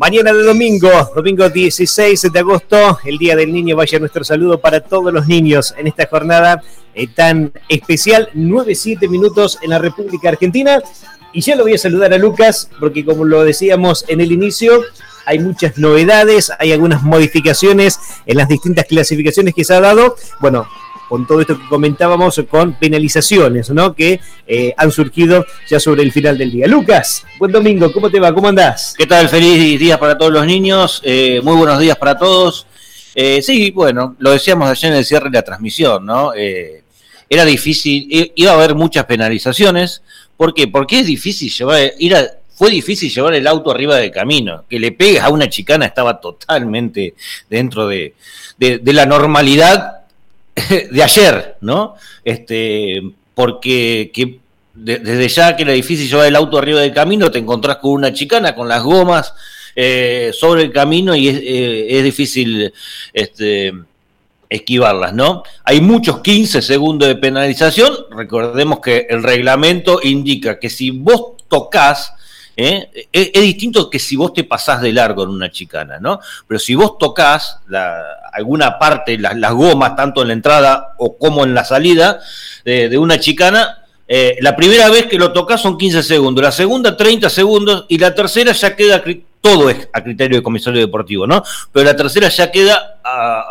Mañana de domingo 16 de agosto, el Día del Niño. Vaya nuestro saludo para todos los niños en esta jornada tan especial, 9-7 minutos en la República Argentina. Y ya lo voy a saludar a Lucas, porque como lo decíamos en el inicio, hay muchas novedades, hay algunas modificaciones en las distintas clasificaciones que se ha dado. Bueno, con todo esto que comentábamos, con penalizaciones, ¿no? Que han surgido ya sobre el final del día. Lucas, buen domingo, ¿cómo te va? ¿Cómo andás? ¿Qué tal? Feliz día para todos los niños, muy buenos días para todos. Sí, bueno, lo decíamos ayer en el cierre de la transmisión, ¿no? Era difícil, iba a haber muchas penalizaciones. ¿Por qué? Porque es difícil fue difícil llevar el auto arriba del camino. Que le pegues a una chicana estaba totalmente dentro de la normalidad de ayer, ¿no? Porque desde ya que era difícil llevar el auto arriba del camino, te encontrás con una chicana con las gomas sobre el camino y es difícil esquivarlas, ¿no? Hay muchos 15 segundos de penalización. Recordemos que el reglamento indica que si vos tocás, es distinto que si vos te pasás de largo en una chicana, ¿no? Pero si vos tocás alguna parte, las gomas, tanto en la entrada o como en la salida de una chicana, la primera vez que lo tocás son 15 segundos, la segunda 30 segundos y la tercera ya queda, todo es a criterio de comisario deportivo, ¿no? Pero la tercera ya queda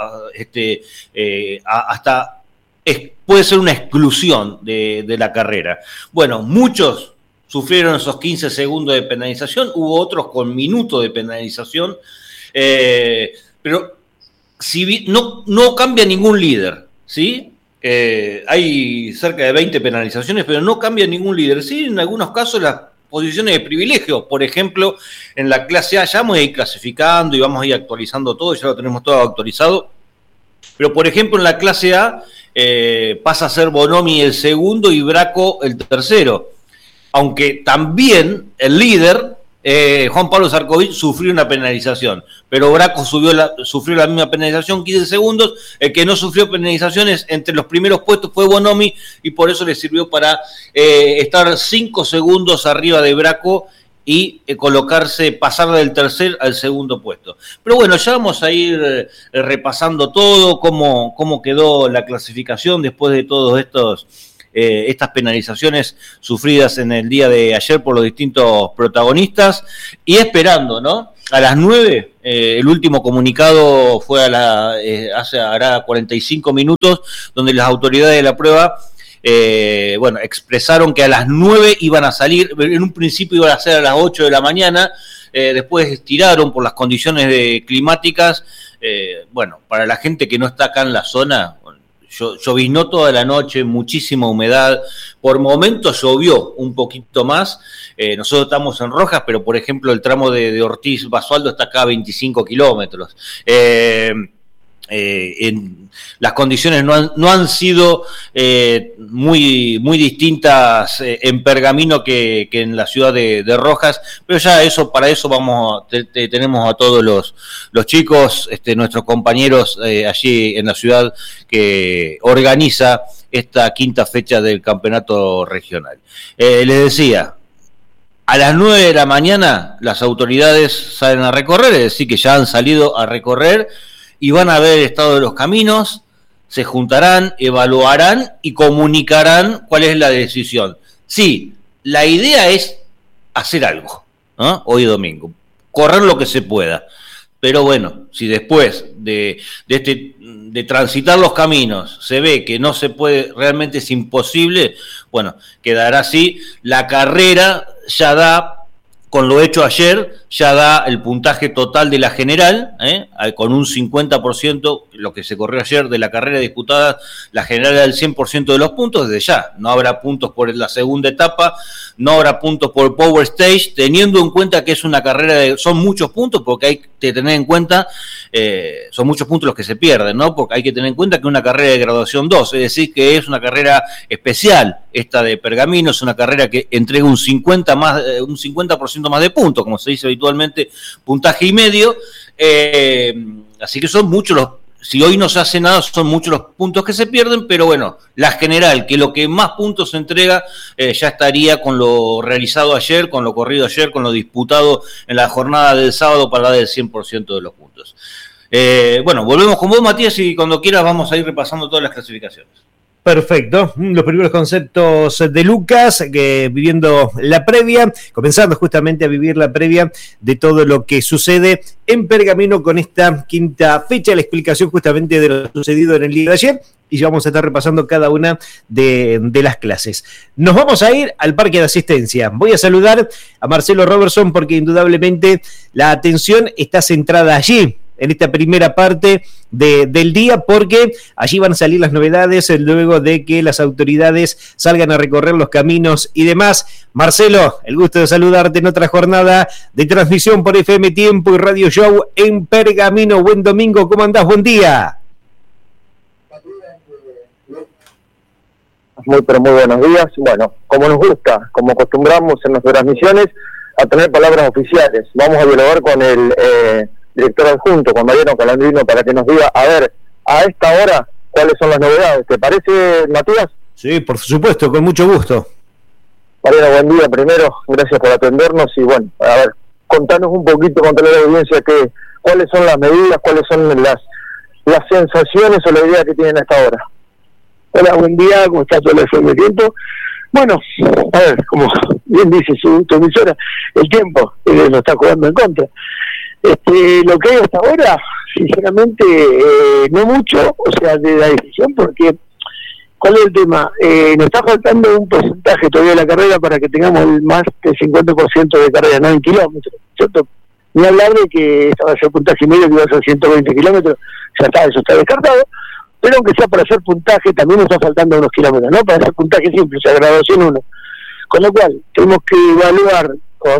hasta puede ser una exclusión de la carrera. Bueno, muchos sufrieron esos 15 segundos de penalización, hubo otros con minutos de penalización, pero no cambia ningún líder, ¿sí? Hay cerca de 20 penalizaciones, pero no cambia ningún líder. Sí, en algunos casos las posiciones de privilegio, por ejemplo, en la clase A ya vamos a ir clasificando y vamos a ir actualizando todo, ya lo tenemos todo actualizado, pero por ejemplo en la clase A pasa a ser Bonomi el segundo y Braco el tercero. Aunque también el líder, Juan Pablo Sarkovic, sufrió una penalización, pero Braco sufrió la misma penalización, 15 segundos, el que no sufrió penalizaciones entre los primeros puestos fue Bonomi, y por eso le sirvió para estar 5 segundos arriba de Braco y pasar del tercer al segundo puesto. Pero bueno, ya vamos a ir repasando todo, cómo quedó la clasificación después de todos estas penalizaciones sufridas en el día de ayer por los distintos protagonistas, y esperando, ¿no? A las 9, el último comunicado fue hará 45 minutos, donde las autoridades de la prueba expresaron que a las 9 iban a salir, en un principio iban a ser a las 8 de la mañana, después estiraron por las condiciones climáticas, para la gente que no está acá en la zona. Lloviznó toda la noche, muchísima humedad, por momentos llovió un poquito más, nosotros estamos en Rojas, pero por ejemplo el tramo de Ortiz Basualdo está acá a 25 kilómetros, las condiciones no han sido muy distintas en Pergamino que en la ciudad de Rojas, pero ya para eso tenemos a todos los chicos, nuestros compañeros allí en la ciudad que organiza esta quinta fecha del campeonato regional. Les decía, a las 9 de la mañana las autoridades salen a recorrer, es decir que ya han salido a recorrer y van a ver el estado de los caminos, se juntarán, evaluarán y comunicarán cuál es la decisión. Sí, la idea es hacer algo, ¿no? Hoy domingo, correr lo que se pueda. Pero bueno, si después de transitar los caminos se ve que no se puede, realmente es imposible, bueno, quedará así. La carrera ya da, con lo hecho ayer, ya da el puntaje total de la general, con un 50%, lo que se corrió ayer de la carrera disputada, la general da el 100% de los puntos, desde ya. No habrá puntos por la segunda etapa, no habrá puntos por Power Stage, teniendo en cuenta que es una carrera son muchos puntos, porque hay que tener en cuenta, son muchos puntos los que se pierden, ¿no? Porque hay que tener en cuenta que es una carrera de graduación 2, es decir, que es una carrera especial, esta de Pergamino, es una carrera que entrega un 50% más de puntos, como se dice habitualmente, puntaje y medio, así que son muchos si hoy no se hace nada, son muchos los puntos que se pierden, pero bueno, la general, que lo que más puntos se entrega, ya estaría con lo realizado ayer, con lo corrido ayer, con lo disputado en la jornada del sábado para dar el 100% de los puntos. Bueno, volvemos con vos, Matías, y cuando quieras vamos a ir repasando todas las clasificaciones. Perfecto, los primeros conceptos de Lucas, viviendo la previa, comenzando justamente a vivir la previa de todo lo que sucede en Pergamino con esta quinta fecha, la explicación justamente de lo sucedido en el día de ayer, y ya vamos a estar repasando cada una de las clases. Nos vamos a ir al parque de asistencia. Voy a saludar a Marcelo Robertson porque indudablemente la atención está centrada allí, en esta primera parte del día, porque allí van a salir las novedades luego de que las autoridades salgan a recorrer los caminos y demás. Marcelo, el gusto de saludarte en otra jornada de transmisión por FM Tiempo y Radio Show en Pergamino. Buen domingo, ¿cómo andás? Buen día. Muy buenos días. Bueno, como nos gusta, como acostumbramos en nuestras transmisiones, a tener palabras oficiales. Vamos a dialogar con el director adjunto, con Mariano Calandrino, para que nos diga, a ver, a esta hora, cuáles son las novedades. ¿Te parece, Matías? Sí, por supuesto, con mucho gusto. Mariano, buen día primero, gracias por atendernos y bueno, a ver, contanos un poquito, contarle a la audiencia cuáles son las medidas, cuáles son las sensaciones o la idea que tienen hasta ahora. Hola, buen día, ¿cómo está todo el FM Tiempo? Bueno, a ver, como bien dice su emisora, el tiempo nos está jugando en contra. Lo que hay hasta ahora, sinceramente, no mucho, o sea, de la decisión, porque ¿cuál es el tema? Nos está faltando un porcentaje todavía de la carrera para que tengamos más del 50% de carrera, no en kilómetros, ¿cierto? Ni hablar de que esta va a ser puntaje y medio, que va a ser 120 kilómetros, ya está, eso está descartado, pero aunque sea para hacer puntaje, también nos está faltando unos kilómetros, ¿no? Para hacer puntaje simple, o sea, graduación 1. Con lo cual, tenemos que evaluar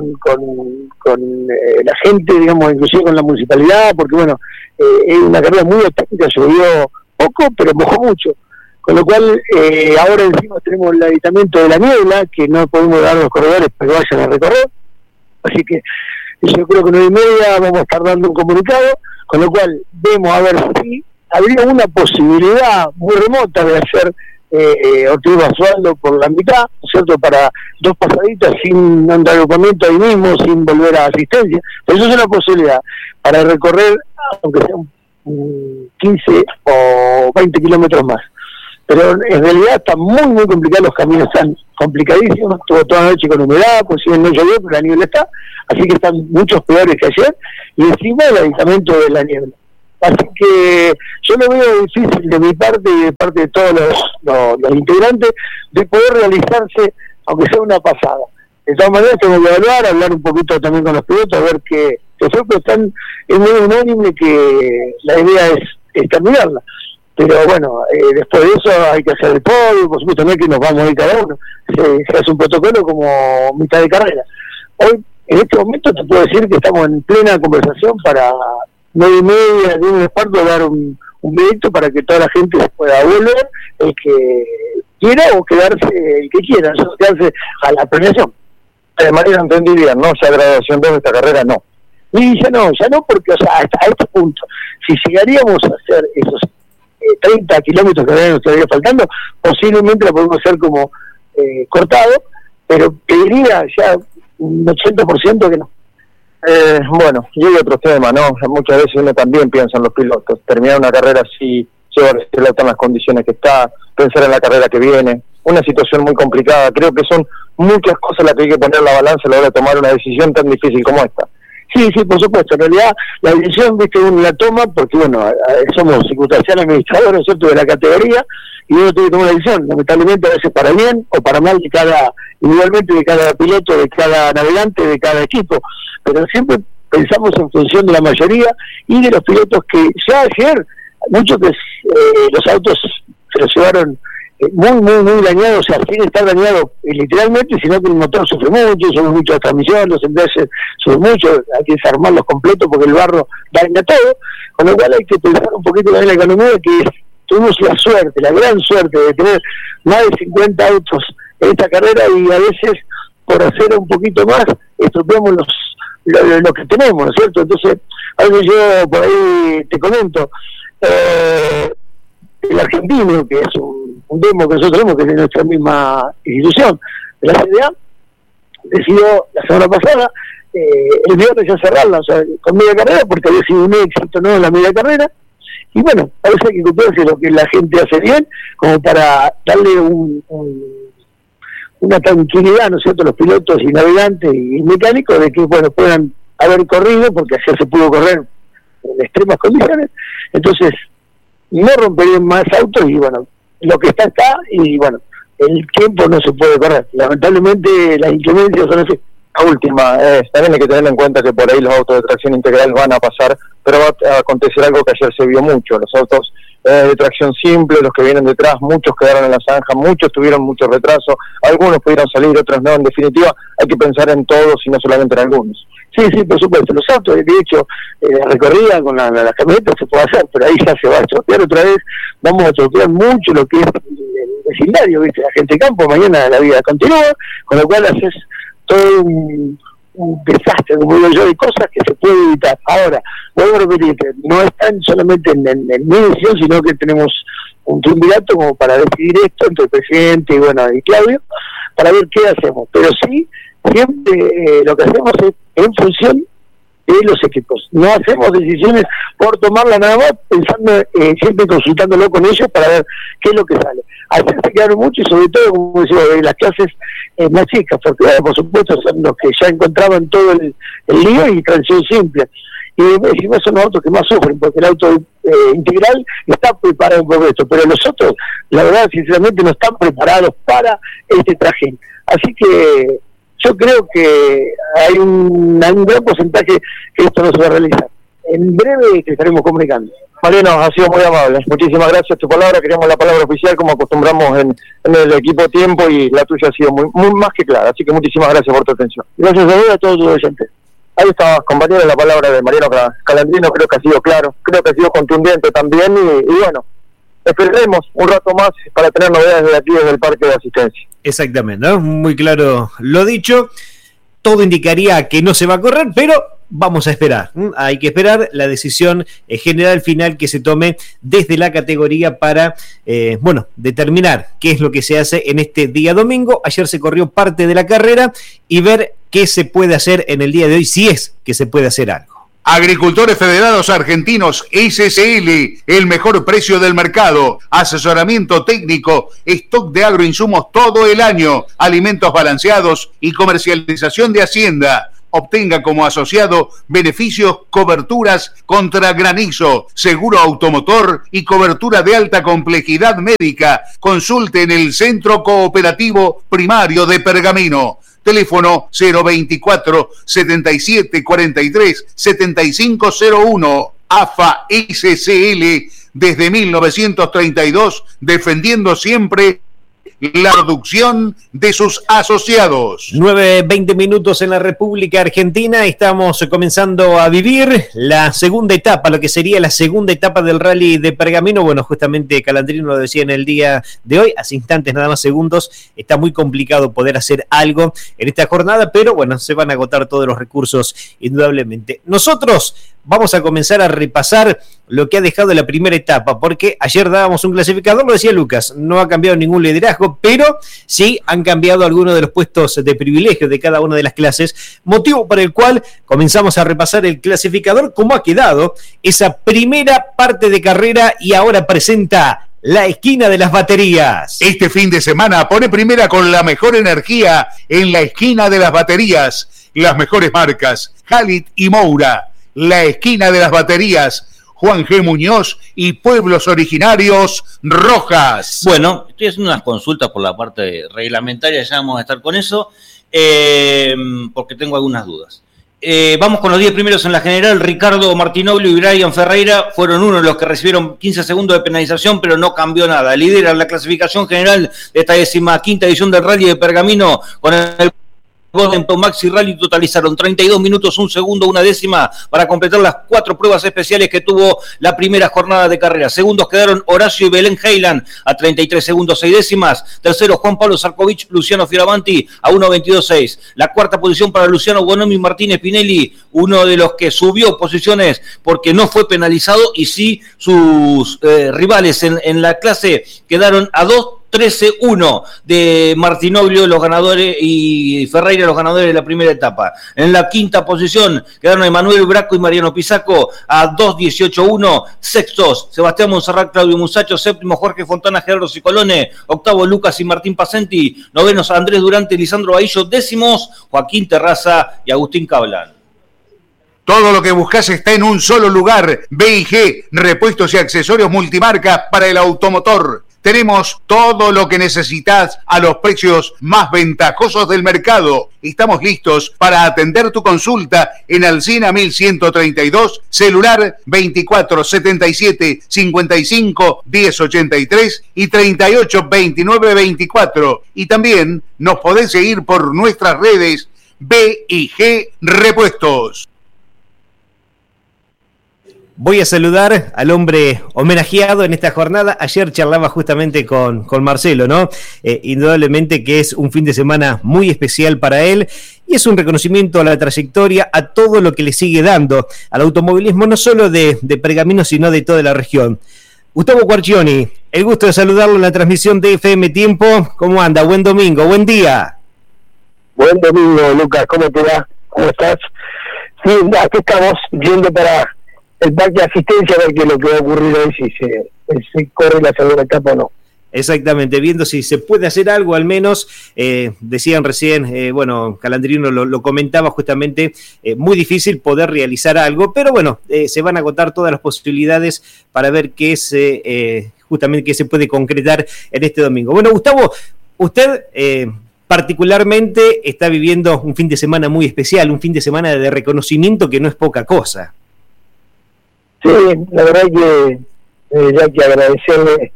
con la gente, digamos, inclusive con la municipalidad, porque bueno, es una carrera muy técnica, llovió poco, pero mojó mucho. Con lo cual, ahora encima tenemos el aditamiento de la niebla, que no podemos dar a los corredores para que vayan a recorrer. Así que yo creo que 9:30 vamos a estar dando un comunicado, con lo cual vemos a ver si habría una posibilidad muy remota de hacer Ortiz Basualdo por la mitad, ¿no es cierto?, para dos pasaditas sin agrupamiento ahí mismo, sin volver a asistencia. Pero eso es una posibilidad para recorrer, aunque sean 15 o 20 kilómetros más. Pero en realidad está muy complicado, los caminos están complicadísimos, estuvo toda la noche con humedad, pues si no llovió, pero la niebla está, así que están muchos peores que ayer, y encima el aditamiento de la niebla. Así que yo lo veo difícil de mi parte y de parte de todos los integrantes de poder realizarse, aunque sea una pasada. De todas maneras tengo que evaluar, hablar un poquito también con los pilotos, a ver qué fue, pero están en medio unánime que la idea es terminarla. Pero bueno, después de eso hay que hacer el podio, por supuesto no es que nos vamos a ir cada uno, se hace un protocolo como mitad de carrera. Hoy, en este momento te puedo decir que estamos en plena conversación para 9:30 de un esparto dar un directo para que toda la gente se pueda volver, el que quiera o quedarse el que quiera, no quedarse a la premiación. De manera entendida, no ya graduación 2 de esta carrera, no. Y ya no, porque o sea, hasta este punto, si llegaríamos a hacer esos 30 kilómetros que nos estaría faltando, posiblemente la podemos hacer como cortado, pero pediría ya un 80% que no. Bueno, y hay otro tema, ¿no? Muchas veces uno también piensa en los pilotos, terminar una carrera así, llevar el auto en las condiciones que está, pensar en la carrera que viene, una situación muy complicada. Creo que son muchas cosas las que hay que poner en la balanza a la hora de tomar una decisión tan difícil como esta. Sí, por supuesto. En realidad, la decisión, viste, uno la toma porque, bueno, somos circunstancial administradores, ¿cierto?, de la categoría, y uno tiene que tomar una decisión, lamentablemente a veces para bien o para mal individualmente de cada piloto, de cada navegante, de cada equipo, pero siempre pensamos en función de la mayoría y de los pilotos que ya ayer, muchos que los autos se los llevaron muy dañados, o sea, sin estar dañado literalmente, sino que el motor sufre mucho la transmisión, los embragues sufren mucho, hay que desarmarlos completos porque el barro daña todo, con lo cual hay que pensar un poquito en la economía, que tuvimos la gran suerte de tener más de 50 autos en esta carrera y a veces por hacer un poquito más estropeamos lo que tenemos, ¿no es cierto? Entonces, a veces yo por ahí te comento, el argentino, que es un demo que nosotros tenemos, que es de nuestra misma institución, de la CDA, decidió la semana pasada, el viernes ya cerrarla, o sea, con media carrera, porque había sido un éxito, ¿no?, en la media carrera. Y bueno, a veces hay que ocuparse de lo que la gente hace bien, como para darle una tranquilidad, ¿no es cierto?, a los pilotos y navegantes y mecánicos, de que, bueno, puedan haber corrido, porque así se pudo correr en extremas condiciones. Entonces, no romperían más autos y, bueno, lo que está, y, bueno, el tiempo no se puede correr. Lamentablemente, las inclemencias son así. La última, también hay que tener en cuenta que por ahí los autos de tracción integral van a pasar, pero va a acontecer algo que ayer se vio mucho. Los autos de tracción simple, los que vienen detrás, muchos quedaron en la zanja, muchos tuvieron mucho retraso, algunos pudieron salir, otros no. En definitiva, hay que pensar en todos y no solamente en algunos. Sí, por supuesto. Los autos, de hecho, la recorrida con la camioneta se puede hacer, pero ahí ya se va a estropear otra vez. Vamos a estropear mucho lo que es el vecindario, ¿viste? La gente de campo, mañana la vida continúa, con lo cual haces todo un desastre, como digo yo, de cosas que se puede evitar. Ahora, vuelvo a repetir, que no están solamente en mi decisión, sino que tenemos un triunvirato como para decidir esto entre el presidente y, bueno, y Claudio, para ver qué hacemos. Pero sí, siempre lo que hacemos es en función de los equipos. No hacemos decisiones por tomarla nada más, pensando, siempre consultándolo con ellos para ver qué es lo que sale. Ayer se quedaron mucho, y sobre todo, como decía, las clases más chicas, porque por supuesto son los que ya encontraban todo el lío y tracción simple. Y encima son los autos que más sufren, porque el auto integral está preparado por esto, pero los otros, la verdad, sinceramente, no están preparados para este trajín. Así que yo creo que hay un gran porcentaje que esto no se va a realizar. En breve te estaremos comunicando. Mariano, ha sido muy amable. Muchísimas gracias. Tu palabra, queríamos la palabra oficial como acostumbramos en el equipo Tiempo, y la tuya ha sido muy más que clara. Así que muchísimas gracias por tu atención. Gracias a todos tus oyentes. Ahí está, compañero, la palabra de Mariano Calandrino. Creo que ha sido claro, creo que ha sido contundente también, y bueno, esperemos un rato más para tener novedades de aquí desde el parque de asistencia. Exactamente, ¿no? Muy claro lo dicho. Todo indicaría que no se va a correr, pero vamos a esperar. Hay que esperar la decisión general final que se tome desde la categoría para, determinar qué es lo que se hace en este día domingo. Ayer se corrió parte de la carrera y ver qué se puede hacer en el día de hoy, si es que se puede hacer algo. Agricultores Federados Argentinos, SCL, el mejor precio del mercado, asesoramiento técnico, stock de agroinsumos todo el año, alimentos balanceados y comercialización de hacienda. Obtenga como asociado beneficios, coberturas contra granizo, seguro automotor y cobertura de alta complejidad médica. Consulte en el Centro Cooperativo Primario de Pergamino. Teléfono 024 77 43 7501. AFA SCL desde 1932, defendiendo siempre la reducción de sus asociados. 9:20 minutos en la República Argentina. Estamos comenzando a vivir la segunda etapa, lo que sería la segunda etapa del Rally de Pergamino. Bueno, justamente Calandrino lo decía en el día de hoy, hace instantes, nada más segundos. Está muy complicado poder hacer algo en esta jornada, pero bueno, se van a agotar todos los recursos, indudablemente. Nosotros vamos a comenzar a repasar lo que ha dejado la primera etapa, porque ayer dábamos un clasificador, lo decía Lucas, no ha cambiado ningún liderazgo, pero sí han cambiado algunos de los puestos de privilegio de cada una de las clases, motivo por el cual comenzamos a repasar el clasificador, cómo ha quedado esa primera parte de carrera, y ahora presenta la esquina de las baterías. Este fin de semana pone primera con la mejor energía en la esquina de las baterías, las mejores marcas, Halit y Moura. La esquina de las baterías, Juan G. Muñoz y Pueblos Originarios Rojas. Bueno, estoy haciendo unas consultas por la parte reglamentaria, ya vamos a estar con eso, porque tengo algunas dudas. Vamos con los 10 primeros en la general. Ricardo Martinoglio y Brian Ferreira fueron uno de los que recibieron 15 segundos de penalización, pero no cambió nada. Lideran la clasificación general de esta 15ª edición del Rally de Pergamino con el En Maxi Rally totalizaron 32 minutos, 1 segundo, 1 décima para completar las 4 pruebas especiales que tuvo la primera jornada de carrera. Segundos quedaron Horacio y Belén Heiland a 33 segundos, 6 décimas. Tercero Juan Pablo Zarkovich, Luciano Fioravanti a 1.22.6. La cuarta posición para Luciano Bonomi Martínez Pinelli, uno de los que subió posiciones porque no fue penalizado y sí sus rivales en la clase quedaron a 2.13.1 de Martinoglio, los ganadores, y Ferreira, los ganadores de la primera etapa. En la quinta posición quedaron Emanuel Braco y Mariano Pisaco a 2.18.1. Sextos, Sebastián Monserrat, Claudio Musacho. Séptimo, Jorge Fontana, Gerardo Cicolone. Octavo, Lucas y Martín Pacenti. Novenos, Andrés Durante y Lisandro Bahillo. Décimos, Joaquín Terraza y Agustín Cablan. Todo lo que buscas está en un solo lugar. B&G, repuestos y accesorios multimarca para el automotor. Tenemos todo lo que necesitas a los precios más ventajosos del mercado. Estamos listos para atender tu consulta en Alsina 1132, celular 24 77 55 10 83 y 38 29 24. Y también nos podés seguir por nuestras redes B&G Repuestos. Voy a saludar al hombre homenajeado en esta jornada. Ayer charlaba justamente con Marcelo, ¿no? Indudablemente que es un fin de semana muy especial para él y es un reconocimiento a la trayectoria, a todo lo que le sigue dando al automovilismo, no solo de Pergamino, sino de toda la región. Gustavo Quarcioni, el gusto de saludarlo en la transmisión de FM Tiempo. ¿Cómo anda? Buen domingo, buen día. Buen domingo, Lucas, ¿cómo te va? ¿Cómo estás? Sí, aquí estamos viendo para el parque de asistencia, a ver qué es lo que va a ocurrir hoy, si se corre la segunda etapa o no. Exactamente, viendo si se puede hacer algo, al menos, decían recién, Calandrino lo comentaba justamente, muy difícil poder realizar algo, pero bueno, se van a agotar todas las posibilidades para ver qué justamente qué se puede concretar en este domingo. Bueno, Gustavo, usted particularmente está viviendo un fin de semana muy especial, un fin de semana de reconocimiento que no es poca cosa. Sí, la verdad que ya que agradecerle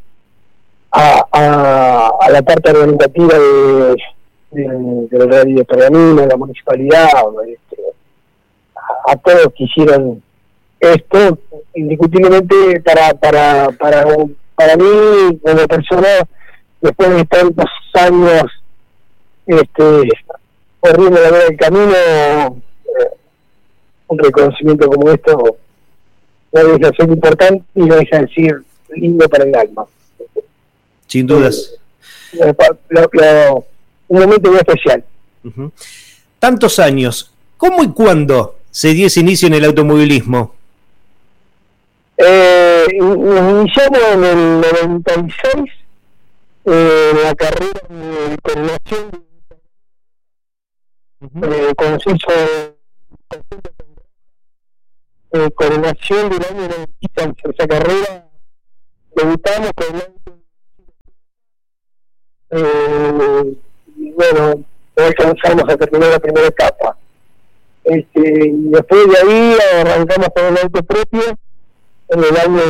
a la parte organizativa del Rally de Pergamino, a la municipalidad, a todos que hicieron esto, indiscutiblemente para mí como persona, después de tantos años corriendo la vera del camino, un reconocimiento como esto no deja de ser importante y no deja de ser lindo para el alma. Sin dudas. Un momento muy especial. Uh-huh. Tantos años, ¿cómo y cuándo se dio ese inicio en el automovilismo? Nos iniciamos en el 96, la carrera de coronación, cuando se hizo coronación del año 96, esa carrera debutamos con y bueno, no alcanzamos a terminar la primera etapa. Y después de ahí arrancamos con el auto propio en el año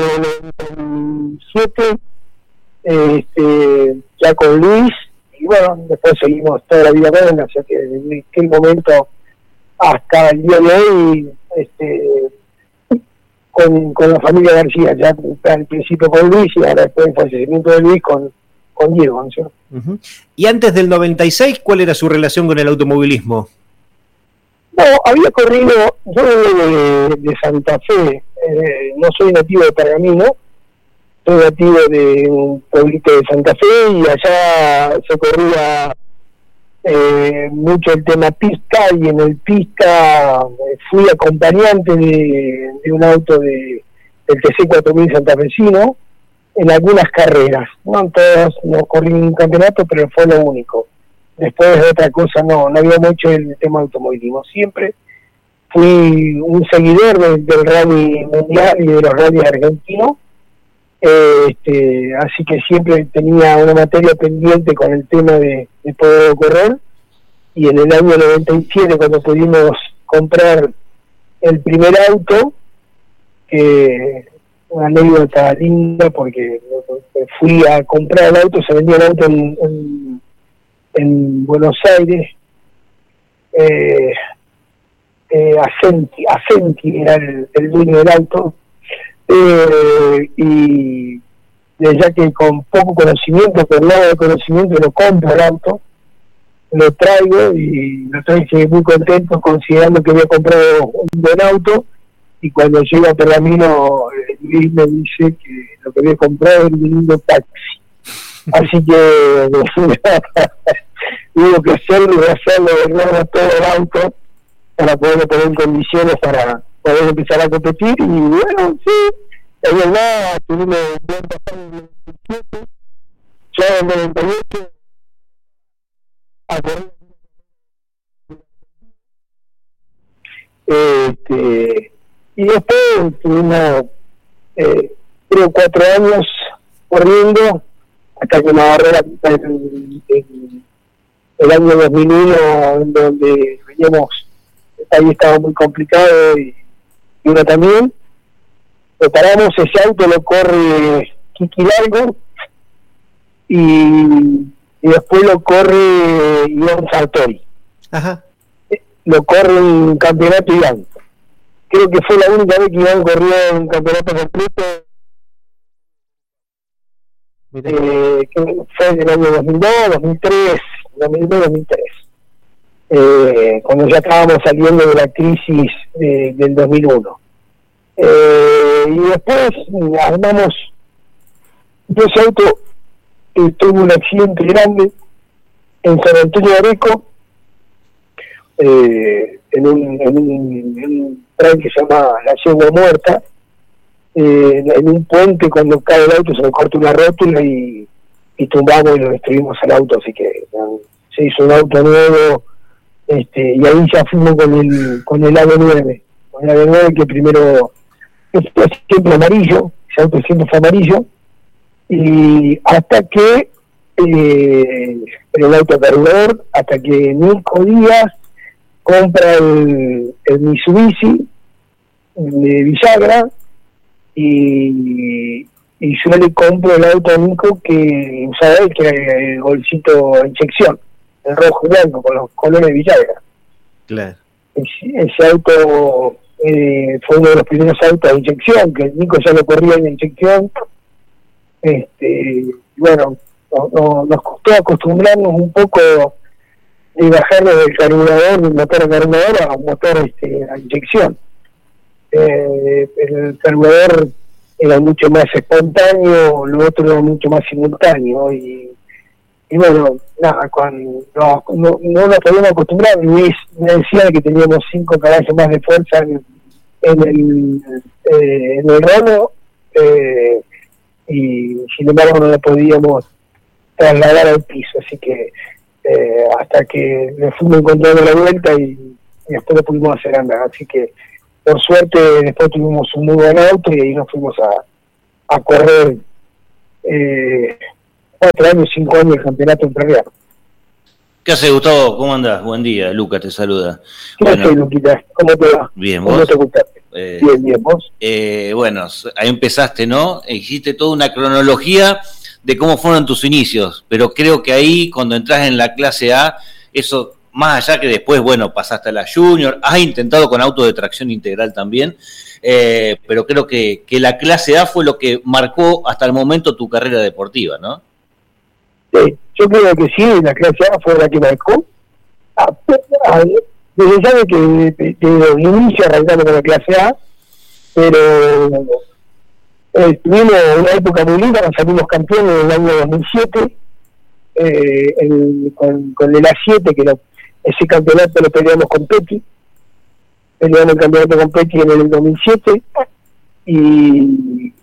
97, ya con Luis, y bueno, después seguimos toda la vida con él, o sea que desde aquel momento hasta el día de hoy, con la familia García, ya al principio con Luis y ahora después del fallecimiento de Luis con Diego, ¿no? Uh-huh. Y antes del 96, ¿cuál era su relación con el automovilismo? No, había corrido, yo de Santa Fe, no soy nativo de Pergamino, soy nativo de un pueblito de Santa Fe y allá se corría mucho el tema pista, y en el pista fui acompañante de un auto del TC4000 santafesino en algunas carreras, no en todas, no corrí un campeonato, pero fue lo único. Después de otra cosa no había mucho el tema automovilismo. Siempre fui un seguidor del rally mundial y de los rallies argentinos, así que siempre tenía una materia pendiente con el tema de poder correr, y en el año 97, cuando pudimos comprar el primer auto, una anécdota linda, porque fui a comprar el auto, se vendía el auto en Buenos Aires, Asenti era el dueño del auto, y ya que con poco conocimiento, con nada de conocimiento, lo compro el auto, lo traigo y lo traje muy contento considerando que había comprado un buen auto, y cuando llego a Pergamino Luis me dice que lo que había comprado era un lindo taxi. Así que digo que hacerlo, de todo el auto para poderlo poner en condiciones para poder empezar a competir. Y bueno, sí, es verdad, tuvimos un buen pasado en el 97, ya en el 98 a correr. Y después tuvimos 3 o 4 años corriendo hasta que me agarré el año 2001, en donde veníamos, el país estaba muy complicado y uno también. Preparamos ese auto, lo corre Kiki Largo y después lo corre Iván Sartori. Ajá. Lo corre en campeonato Iván. Creo que fue la única vez que Iván corrió en campeonato completo. Que fue en el año 2002, 2003, 2003, cuando ya estábamos saliendo de la crisis del 2001. Y después armamos ese auto, tuvo un accidente grande en San Antonio de Areco, en un tren que se llama La Yegua Muerta. En un puente, cuando cae el auto se le corta una rótula y tumbamos y lo destruimos al auto, así que se hizo un auto nuevo, y ahí ya fuimos con el AVE 9, que primero fue siempre amarillo, ese auto siempre fue amarillo, y hasta que el auto cargador, hasta que Nico Díaz compra el Mitsubishi de Villagra, y yo le compro el auto a Nico que usaba él, que era el bolsito de inyección, el rojo y blanco con los colores de Villagra. Claro. Ese auto fue uno de los primeros autos de inyección, que Nico ya lo corría en inyección. Bueno, nos costó acostumbrarnos un poco de bajarnos del carburador, del motor a carburador a un motor a inyección. El carburador era mucho más espontáneo, lo otro era mucho más simultáneo, y bueno, nada, no nos podíamos acostumbrar. Luis me decía que teníamos 5 caballos más de fuerza en el ramo, y sin embargo no lo podíamos trasladar al piso, así que hasta que le fuimos encontrando la vuelta y después lo pudimos hacer andar, así que por suerte después tuvimos un muy buen auto y ahí nos fuimos a correr 4 años, 5 años el campeonato entrerriano. ¿Qué hace, Gustavo? ¿Cómo andás? Buen día, Lucas te saluda. ¿Qué haces, Luquita? ¿Cómo te va? Bien, ¿Cómo ¿vos? te gustaste? Bien, ¿vos? Bueno, ahí empezaste, ¿no? Hiciste toda una cronología de cómo fueron tus inicios, pero creo que ahí, cuando entras en la clase A, eso, más allá que después, bueno, pasaste a la Junior, has intentado con auto de tracción integral también, pero creo que la clase A fue lo que marcó hasta el momento tu carrera deportiva, ¿no? Sí, yo creo que sí, la clase A fue la que marcó. Desde sabe que desde el inicio arrancamos con la clase A, pero tuvimos una época muy linda, nos salimos campeones en el año 2007, con el A7, que ese campeonato lo peleamos con Petty, peleamos el campeonato con Petty en el 2007, y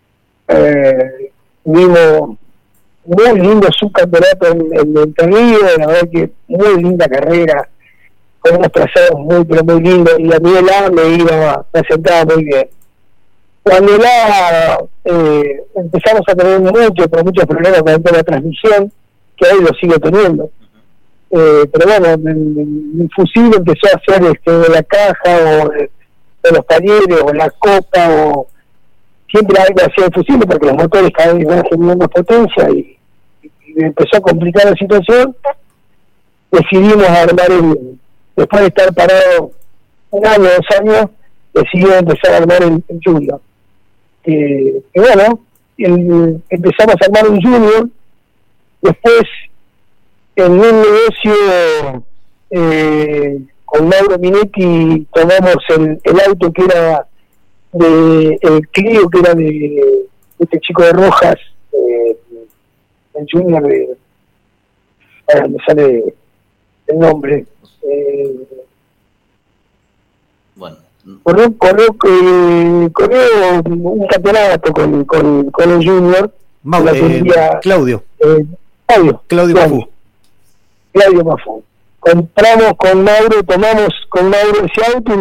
tuvimos muy lindo subcampeonato en Entre Ríos, la verdad que muy linda carrera, con unos trazados muy pero muy lindos, y a mí el A me sentaba muy bien. Cuando el A empezamos a tener muchos problemas con la transmisión, que hoy lo sigue teniendo, pero bueno, el fusil empezó a hacer de la caja o de los talleres o la copa, o siempre algo hacía el fusil porque los motores cada vez van generando potencia, y empezó a complicar la situación. Decidimos armar después de estar parado 1 año, 2 años, decidió empezar a armar el Junior. Y bueno, empezamos a armar un Junior. Después, en un negocio con Mauro Minetti, tomamos el auto que era el Clio, que era de este chico de Rojas, el Junior me sale el nombre. Bueno. Corrió un campeonato con el Junior. Claudio Mafú. Compramos con Mauro, tomamos con Mauro ese auto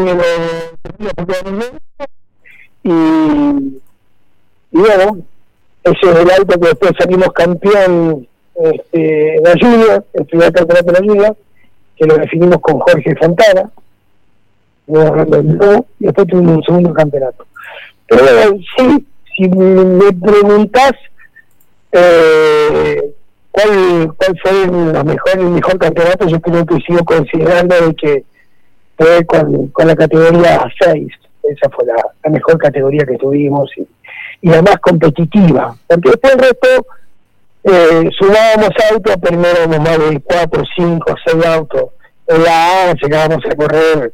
y bueno, ese es el auto que después salimos campeón en la Junior, el primer campeonato de la Junior, que lo definimos con Jorge Fontana, y después tuvimos un segundo campeonato. Pero bueno, sí, si me preguntás ¿cuál fue el mejor campeonato? Yo creo que sigo considerando de que fue con la categoría 6. Esa fue la mejor categoría que tuvimos y la más competitiva, porque después el resto sumábamos autos, primero éramos más de 4, 5, 6 autos. En la A llegábamos a correr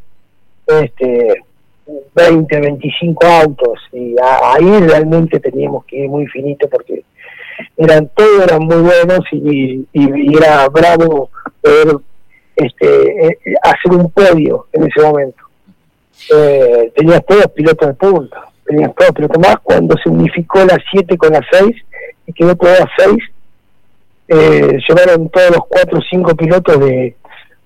20, 25 autos, y ahí realmente teníamos que ir muy finito porque todos eran muy buenos y era bravo poder hacer un podio en ese momento. Tenías todos pilotos de punta, más cuando se unificó la 7 con la 6 y quedó todas 6. Llevaron todos los 4 o 5 pilotos de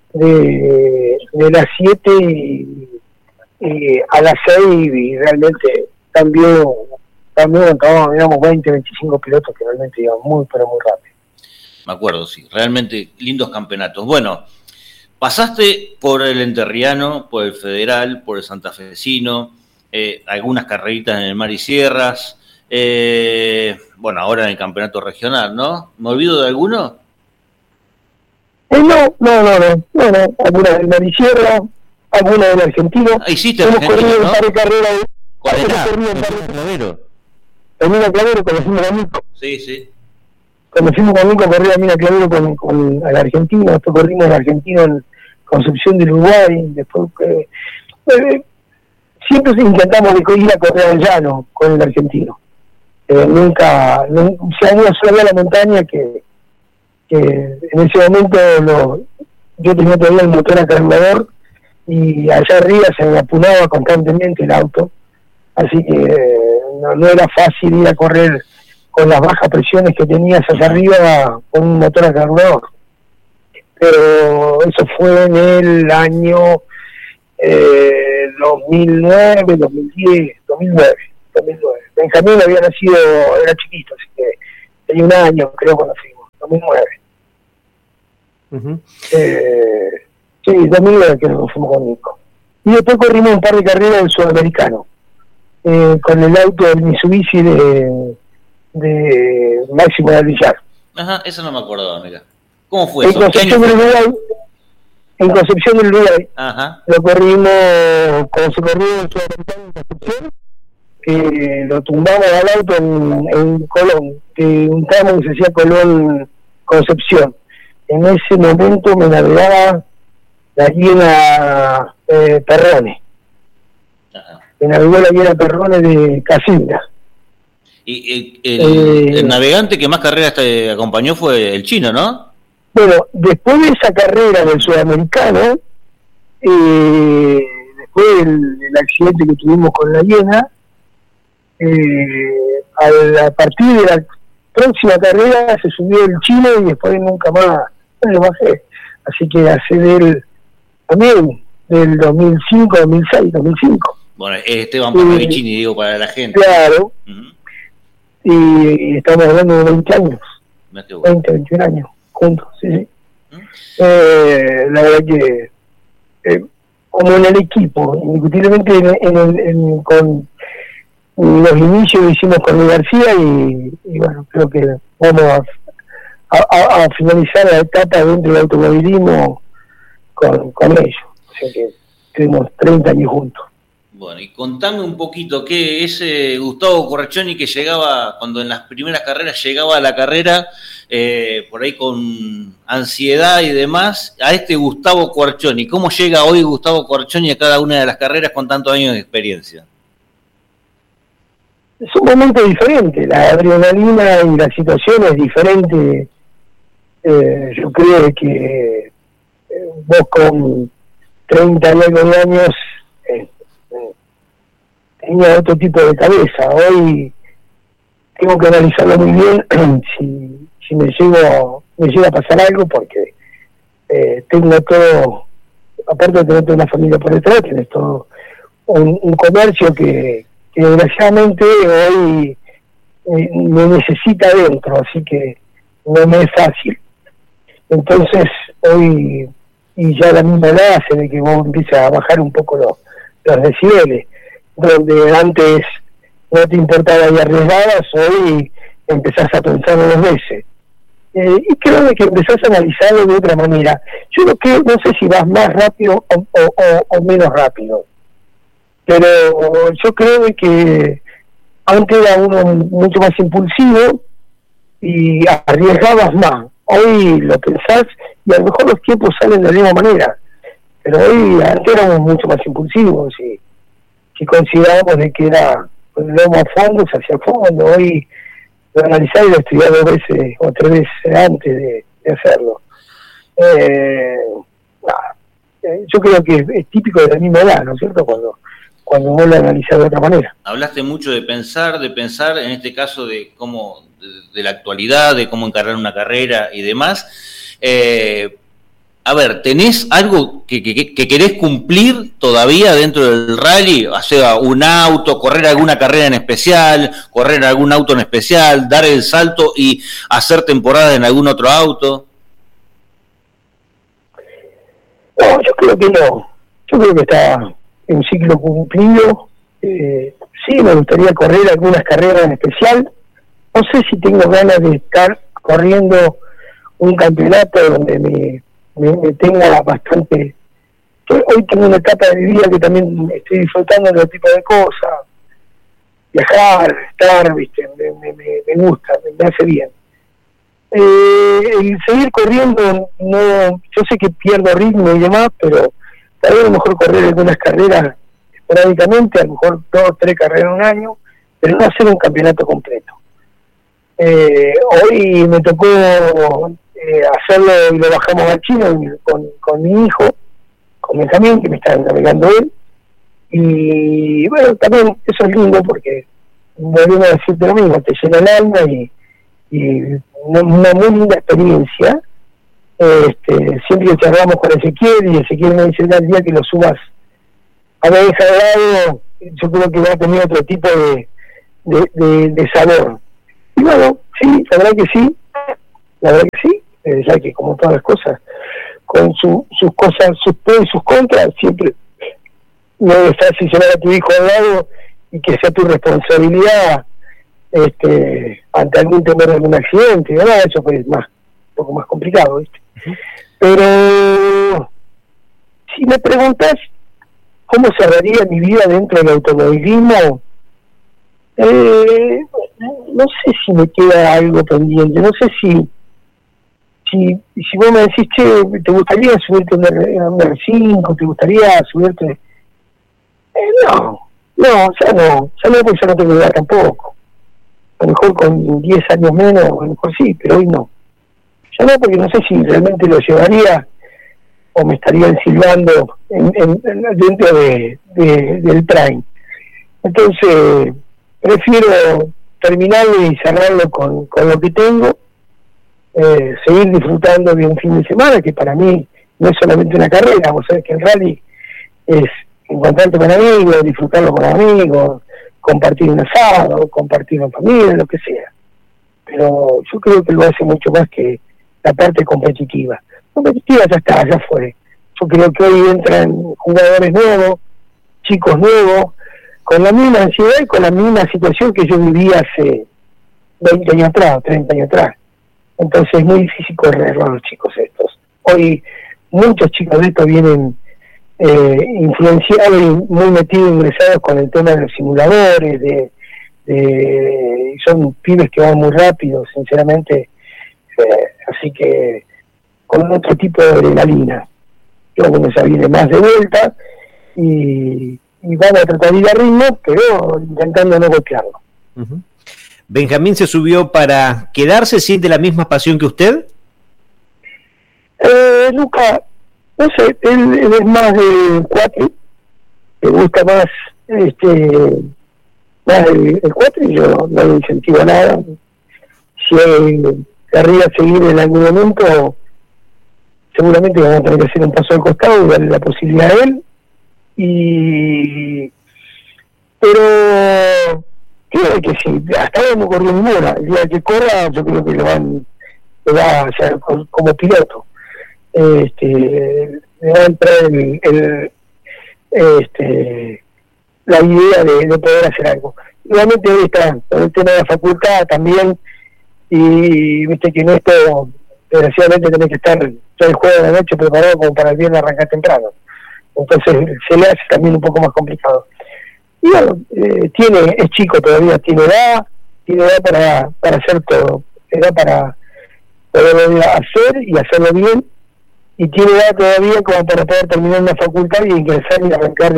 la 7 y a la 6, y realmente cambió, digamos 20, 25 pilotos que realmente iban muy rápido. Me acuerdo, sí, realmente lindos campeonatos. Bueno, pasaste por el Enterriano, por el Federal, por el santafesino, algunas carreritas en el Mar y Sierras, bueno, ahora en el campeonato regional, ¿no? ¿Me olvido de alguno? No, algunas del Mar y Sierra, algunas del Argentino. Hiciste hemos Argentino, corrido ¿no? un par de carreras. ¿Cuál era? En Mina Clavero, cuando fuimos a Nico. Sí. Cuando fuimos con Nico, corrí a Mina Clavero con el Argentino, después corrimos el Argentino en Concepción del Uruguay, después siempre intentamos ir a correr al llano con el Argentino. Nunca se ha ido solo a la montaña, que en ese momento yo tenía todavía el motor a carburador y allá arriba se me apunaba constantemente el auto, así que no era fácil ir a correr con las bajas presiones que tenías allá arriba con un motor a carburador. Pero eso fue en el año 2009. Benjamín había nacido, era chiquito, así que tenía 1 año, creo, cuando fuimos, 2009. Uh-huh. Sí, 2009 que nos fuimos con Nico. Y después corrimos un par de carreras del Sudamericano, con el auto del Mitsubishi de Máximo del Villar. Ajá, eso no me acordaba, mira. ¿Cómo fue en eso? Concepción del Uruguay. En Concepción del Uruguay. Ajá. Lo corrimos, como se corrió el Sudamericano en Concepción, lo tumbamos al auto en Colón, un tramo que se hacía Colón-Concepción. En ese momento me navegaba la llena Perrone. Ajá. Me navegó la llena Perrone de Casilda. Y el navegante que más carreras te acompañó fue el chino, ¿no? Bueno, después de esa carrera del Sudamericano, después del accidente que tuvimos con la hiena, a partir de la próxima carrera se subió el chino y después nunca más lo bajé. Así que hace también del 2005, 2006, 2005. Bueno, Esteban Paravicini, digo, para la gente. Claro. Uh-huh. Y estamos hablando de 20 años. No, qué bueno. 20, 21 años juntos, sí. ¿Mm? La verdad que como en el equipo, indiscutiblemente con los inicios lo hicimos con Luis García y bueno, creo que vamos a finalizar la etapa dentro del automovilismo con ellos. sea que tuvimos 30 años juntos. Bueno, y contame un poquito, ¿qué ese Gustavo Corraccioni que llegaba, cuando en las primeras carreras llegaba a la carrera, por ahí con ansiedad y demás, a este Gustavo Corraccioni? ¿Cómo llega hoy Gustavo Corraccioni a cada una de las carreras con tantos años de experiencia? Es un momento diferente, la adrenalina y la situación es diferente. Yo creo que vos con 30 y algo de años tenía otro tipo de cabeza. Hoy tengo que analizarlo muy bien si me llega a pasar algo, porque tengo todo, aparte de tener toda una familia por detrás, tenés todo un comercio que desgraciadamente hoy me necesita dentro, así que no me es fácil. Entonces hoy, y ya la misma edad hace de que vos empieces a bajar un poco los decibeles, donde antes no te importaba y arriesgabas, hoy empezás a pensar dos veces. Y creo que empezás a analizarlo de otra manera. Yo no sé si vas más rápido o menos rápido, pero yo creo que antes era uno mucho más impulsivo y arriesgabas más. Hoy lo pensás y a lo mejor los tiempos salen de la misma manera, pero hoy antes éramos mucho más impulsivos y si considerábamos de que era lomo a fondo, se hacía fondo. Hoy lo analizar y lo estudiar 2 veces o 3 veces antes de hacerlo. Yo creo que es típico de la misma edad, ¿no es cierto? Cuando vos lo analizás de otra manera. Hablaste mucho de pensar en este caso de cómo, de la actualidad, de cómo encarar una carrera y demás. A ver, ¿tenés algo que querés cumplir todavía dentro del rally? O sea, un auto, correr alguna carrera en especial, correr algún auto en especial, dar el salto y hacer temporada en algún otro auto. No, yo creo que no. Yo creo que está en un ciclo cumplido. Sí, me gustaría correr algunas carreras en especial. No sé si tengo ganas de estar corriendo un campeonato donde me tenga bastante. Hoy tengo una etapa de mi vida que también estoy disfrutando de otro tipo de cosas, viajar, estar, viste, me gusta, me hace bien. El seguir corriendo, no, yo sé que pierdo ritmo y demás, pero tal vez a lo mejor correr algunas carreras esporádicamente, a lo mejor 2 o 3 carreras en un año, pero no hacer un campeonato completo. Hoy me tocó hacerlo y lo bajamos al chino con mi hijo, con Benjamín, que me está navegando él, y bueno, también eso es lindo porque volvemos a decirte lo mismo, te llena el alma y una muy linda experiencia. Siempre que charlamos con Ezequiel y Ezequiel me dice el día que lo subas a la deja de lado, yo creo que va a tener otro tipo de sabor. Y bueno, sí, la verdad que sí, ya que como todas las cosas, con sus cosas, sus pros y sus contras, siempre no es fácil llevar a tu hijo al lado y que sea tu responsabilidad ante algún temor de algún accidente, ¿verdad? Eso pues un poco más complicado, ¿viste? Uh-huh. Pero si me preguntas cómo cerraría mi vida dentro del automovilismo, no sé si me queda algo pendiente, no sé si vos me decís, che, ¿te gustaría subirte a un R5? ¿Te gustaría subirte? No, ya no, porque ya no tengo edad tampoco. A lo mejor con 10 años menos, a lo mejor sí, pero hoy no. Ya no, porque no sé si realmente lo llevaría o me estarían silbando dentro del Prime. Entonces, prefiero terminarlo y cerrarlo con lo que tengo, seguir disfrutando de un fin de semana, que para mí no es solamente una carrera. Vos sabés que el rally es encontrarte con amigos, disfrutarlo con amigos, compartir un asado, compartir en familia, lo que sea. Pero yo creo que lo hace mucho más que la parte competitiva. Competitiva ya está, ya fue. Yo creo que hoy entran jugadores nuevos, chicos nuevos, con la misma ansiedad y con la misma situación que yo vivía hace 20 años atrás, 30 años atrás. Entonces es muy difícil correr a los chicos estos. Hoy muchos chicos de estos vienen influenciado y muy metido, ingresados con el tema de los simuladores, son pibes que van muy rápido, sinceramente, así que con otro tipo de adrenalina. Creo que nos viene más de vuelta y van a tratar de ir a ritmo, pero intentando no golpearlo. Uh-huh. ¿Benjamín se subió para quedarse? ¿Siente la misma pasión que usted? Luca, no sé, él es más de 4, le gusta más más el 4 y yo no le incentivo nada. Si él querría seguir en algún momento, seguramente vamos a tener que hacer un paso al costado y darle la posibilidad a él. Pero creo que sí, hasta ahora no corrió ninguna. El día que corra, yo creo que lo va a hacer como piloto. Le va a entrar la idea de poder hacer algo. Igualmente hoy está con el tema de la facultad también, y viste que en esto desgraciadamente tenés que estar todo el jueves de la noche preparado como para el viernes arrancar temprano, entonces se le hace también un poco más complicado. Y bueno, es chico todavía, tiene edad para hacer todo, edad para poderlo hacer y hacerlo bien, y tiene edad todavía como para poder terminar una facultad y ingresar y arrancar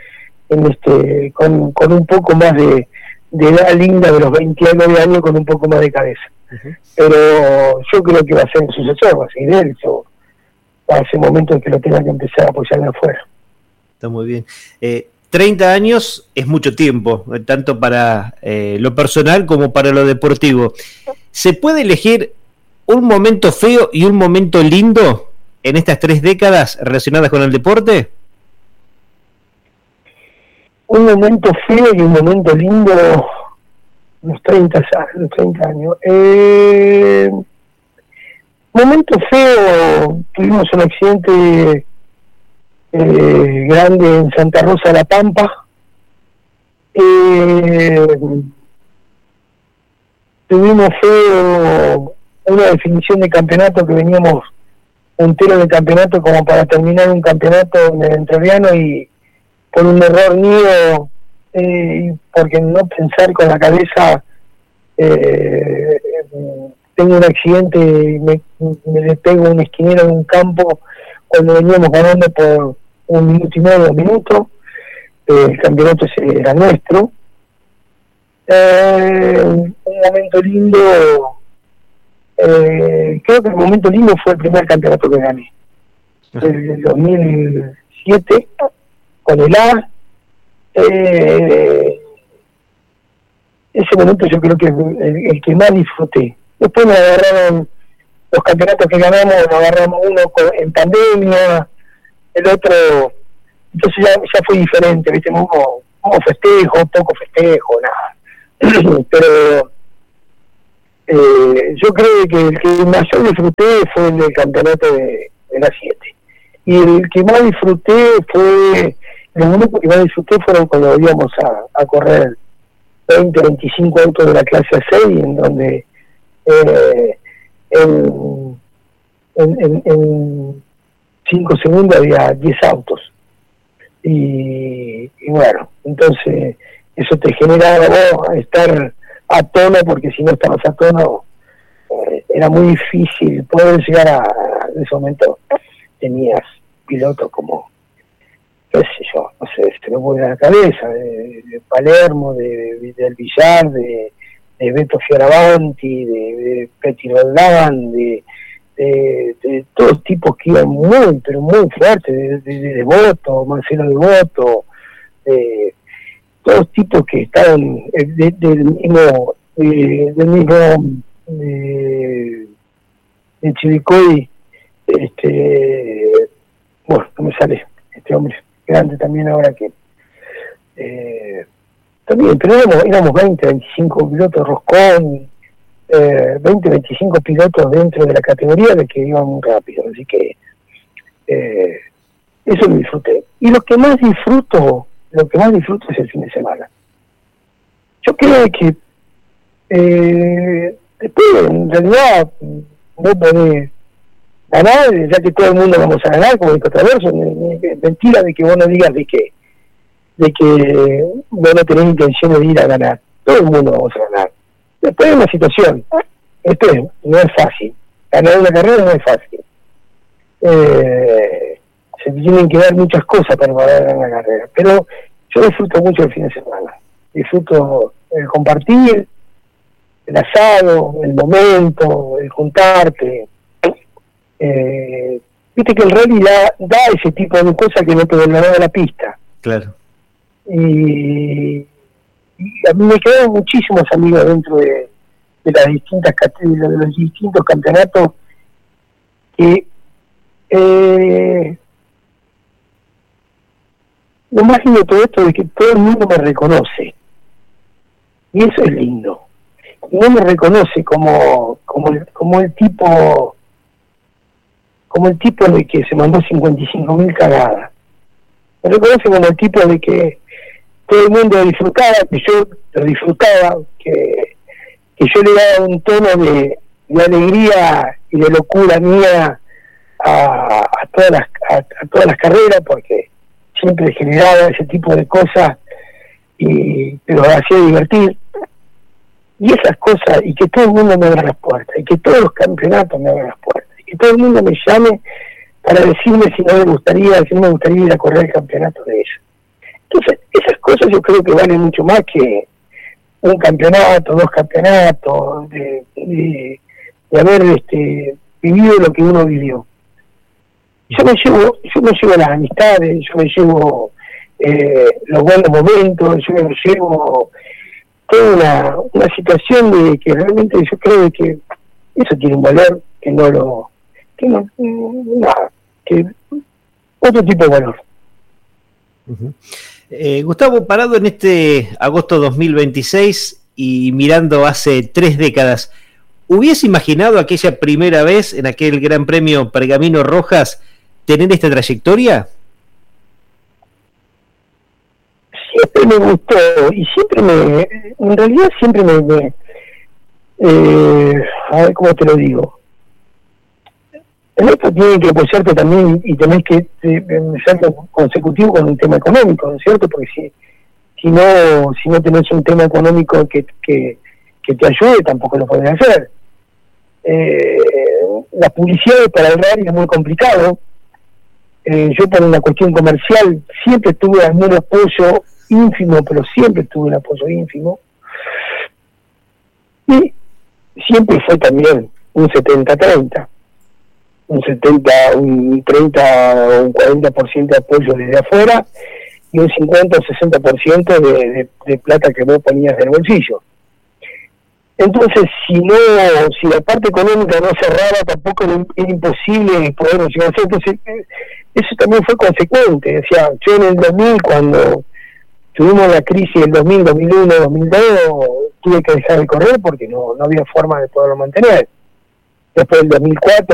con un poco más de edad linda de los 29 años, con un poco más de cabeza. Uh-huh. Pero yo creo que va a ser el sucesor, va a seguir él, va a ser momento en que lo tenga que empezar a apoyar de afuera. Está muy bien. 30 años es mucho tiempo, tanto para lo personal como para lo deportivo. ¿Se puede elegir un momento feo y un momento lindo en estas 3 décadas relacionadas con el deporte? Un momento feo y un momento lindo, los 30 años. Momento feo, tuvimos un accidente grande en Santa Rosa de la Pampa. Tuvimos feo una definición de campeonato, que veníamos entero de campeonato como para terminar un campeonato en el entrerriano, y por un error mío, porque no pensar con la cabeza, tengo un accidente y me le pego un esquinero en un campo cuando veníamos ganando por 1 minuto y medio, 2 minutos. El campeonato era nuestro. Un momento lindo, creo que el momento lindo fue el primer campeonato que gané, el 2007 con el A. Ese momento yo creo que el que más disfruté. Después nos agarraron los campeonatos que ganamos, nos agarramos uno en pandemia, el otro, entonces ya fue diferente, ¿viste? Hubo festejo, poco festejo, nada. Pero yo creo que el que mayor disfruté fue el del campeonato de la 7. Y el que más disfruté fue, los momentos que más disfruté fueron cuando íbamos a correr 20, 25 autos de la clase A6, en donde en 5 segundos había 10 autos. Y bueno, entonces eso te generaba vos estar a tono, porque si no estabas a tono era muy difícil poder llegar en ese momento. Tenías pilotos como, qué sé yo, no sé, se me pone a la cabeza, de Palermo, del Villar, de Beto Fioravanti, de Petty Roldán, de todos tipos que iban muy, pero muy fuertes, de Boto, Marcelo de Boto, todos tipos que estaban del mismo de Chivicoy. Bueno, no me sale este hombre grande también ahora que también, pero éramos 20, 25 pilotos Roscón, 20, 25 pilotos dentro de la categoría de que iban muy rápido, así que eso lo disfruté. Y lo que más disfruto es el fin de semana. Yo creo que después en realidad no podés ganar, ya que todo el mundo vamos a ganar, como dijo Traverso, mentira de que vos no digas de que vos no tenés intenciones de ir a ganar, todo el mundo vamos a ganar. Después hay una situación, esto no es fácil, ganar una carrera no es fácil, se tienen que dar muchas cosas para poder ganar una carrera, pero yo disfruto mucho el fin de semana, disfruto el compartir, el asado, el momento, el juntarte. Viste que el rally da ese tipo de cosas que no te dan nada de la pista. Claro. Y a mí me quedan muchísimos amigos dentro de las distintas categorías, de los distintos campeonatos, que lo más lindo de todo esto es que todo el mundo me reconoce, y eso es lindo. Y no me reconoce como el tipo de que se mandó 55.000 cagadas. Me reconoce como el tipo de que todo el mundo disfrutaba, que yo lo disfrutaba, que yo le daba un tono de alegría y de locura mía a todas las carreras, porque siempre generaba ese tipo de cosas, pero hacía divertir. Y esas cosas, y que todo el mundo me abra las puertas, y que todos los campeonatos me abran las puertas, y que todo el mundo me llame para decirme si no me gustaría ir a correr el campeonato de ellos. Entonces, esas cosas yo creo que valen mucho más que un campeonato, 2 campeonatos, de haber vivido lo que uno vivió. Yo me llevo las amistades, yo me llevo los buenos momentos, yo me llevo toda una situación de que realmente yo creo que eso tiene un valor que que otro tipo de valor. Uh-huh. Gustavo, parado en este agosto 2026 y mirando hace 3 décadas, ¿hubiese imaginado aquella primera vez en aquel Gran Premio Pergamino Rojas tener esta trayectoria? Siempre me gustó y en realidad siempre a ver cómo te lo digo. En esto tiene que apoyarte también y tenés que ser consecutivo con un tema económico, ¿no es cierto? Porque si no tenés un tema económico que te ayude, tampoco lo podés hacer. La publicidad para el rally es muy complicado. Yo por una cuestión comercial siempre tuve algún apoyo ínfimo, pero siempre tuve un apoyo ínfimo. Y siempre fue también un 70-30. Un 30 o un 40% de apoyo desde afuera y un 50 o 60% de plata que vos ponías del bolsillo. Entonces, si la parte económica no cerraba, tampoco era imposible poder llegar a hacer. Entonces, eso también fue consecuente. O sea, yo en el 2000, cuando tuvimos la crisis del 2000, 2001, 2002, tuve que dejar de correr porque no había forma de poderlo mantener. Después del 2004